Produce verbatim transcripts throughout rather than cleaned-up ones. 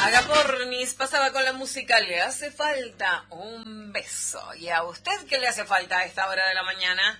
Agapornis pasaba con la música Le hace falta un beso. ¿Y a usted qué le hace falta a esta hora de la mañana?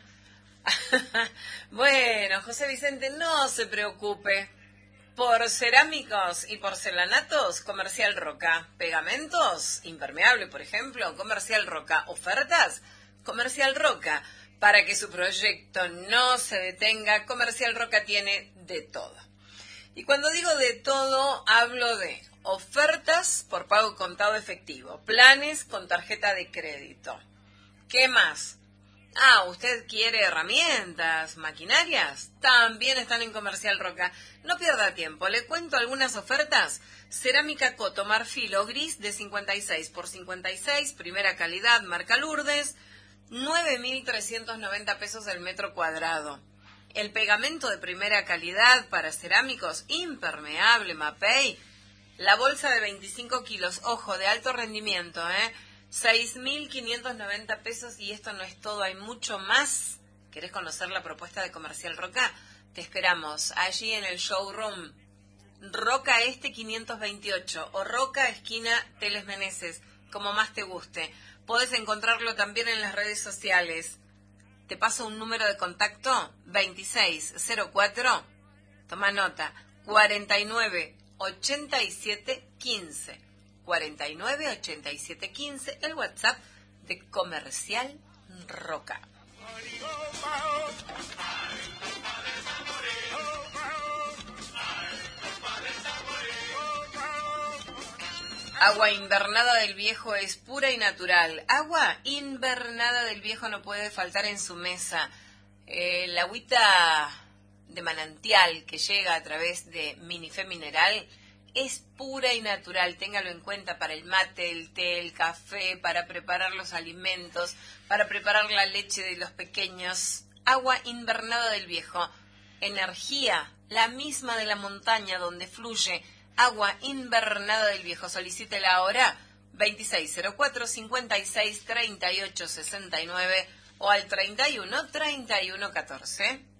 Bueno, José Vicente, no se preocupe. Por cerámicos y porcelanatos, Comercial Roca. Pegamentos, impermeable, por ejemplo, Comercial Roca. Ofertas, Comercial Roca. Para que su proyecto no se detenga, Comercial Roca tiene de todo. Y cuando digo de todo, hablo de ofertas por pago contado efectivo, planes con tarjeta de crédito. ¿Qué más? Ah, ¿usted quiere herramientas, maquinarias? También están en Comercial Roca. No pierda tiempo, le cuento algunas ofertas. Cerámica Coto Marfil o Gris de cincuenta y seis por cincuenta y seis, primera calidad, marca Lourdes, nueve mil trescientos noventa pesos el metro cuadrado. El pegamento de primera calidad para cerámicos, impermeable, Mapei. La bolsa de veinticinco kilos, ojo, de alto rendimiento, ¿eh? seis mil quinientos noventa pesos, y esto no es todo, hay mucho más. ¿Querés conocer la propuesta de Comercial Roca? Te esperamos allí en el showroom Roca Este quinientos veintiocho o Roca esquina Teles Meneses, como más te guste. Podés encontrarlo también en las redes sociales. Te paso un número de contacto, veintiséis cero cuatro, toma nota, cuarenta y nueve ochenta y siete quince. cuarenta y nueve ochenta y siete quince, el WhatsApp de Comercial Roca. Agua invernada del Viejo es pura y natural. Agua invernada del Viejo no puede faltar en su mesa. Eh, la agüita de manantial que llega a través de Minifé Mineral es pura y natural, téngalo en cuenta para el mate, el té, el café, para preparar los alimentos, para preparar la leche de los pequeños. Agua invernada del Viejo, energía, la misma de la montaña donde fluye. Agua invernada del Viejo, solicítela ahora, veintiséis cero cuatro, cincuenta y seis, treinta y ocho sesenta y nueve o al treinta y uno, treinta y uno catorce.